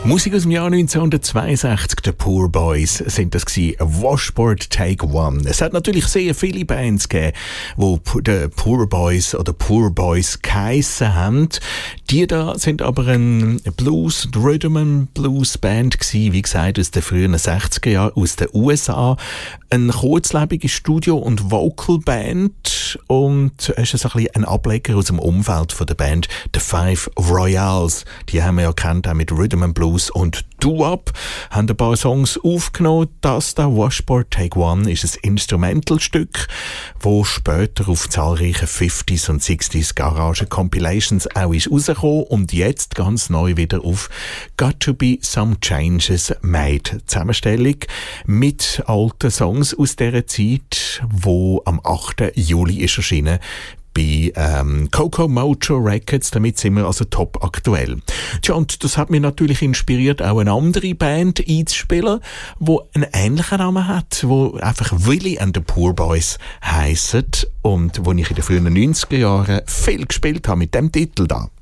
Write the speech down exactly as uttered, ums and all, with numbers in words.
Musik aus dem Jahr neunzehnhundertzweiundsechzig, die Poor Boys sind das gewesen, Washboard Take One. Es hat natürlich sehr viele Bands gegeben, die die Poor Boys oder Poor Boys geheissen haben. Die da sind aber ein Blues, Rhythm and Blues Band gewesen, wie gesagt, aus den frühen sechziger Jahren, aus den U S A. Eine kurzlebige Studio- und Vocalband und es ist ein bisschen ein Ableger aus dem Umfeld von der Band, The Five Royals. Die haben wir ja kennt, auch mit Rhythm and Blues und Doo-Wop, haben ein paar Songs aufgenommen. Das da, Washboard Take One, ist ein Instrumentalstück, wo später auf zahlreichen fünfziger und sechziger Garage Compilations auch ist rausgekommen und jetzt ganz neu wieder auf Got to Be Some Changes Made. Zusammenstellung mit alten Songs aus dieser Zeit, wo am achten Juli ist erschienen bei ähm, Coco Mojo Records, damit sind wir also top aktuell. Tja, und das hat mich natürlich inspiriert, auch eine andere Band einzuspielen, die einen ähnlichen Namen hat, wo einfach Willie and the Poor Boys heisst und wo ich in den frühen neunziger Jahren viel gespielt habe mit dem Titel da.